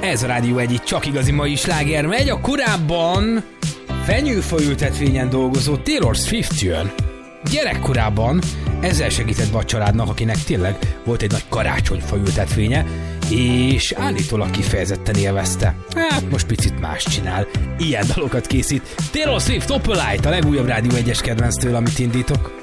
Ez a Rádió egyik csak igazi mai sláger megy, a korábban fenyőfaültetvényen dolgozó Taylor Swift jön. Gyerekkorában ezzel segített be a családnak, akinek tényleg volt egy nagy karácsonyfaültetvénye, és állítólag kifejezetten élvezte. Hát most picit más csinál. Ilyen dalokat készít. Taylor Swift Opalite, a legújabb Rádió 1-es kedvenctől, amit indítok.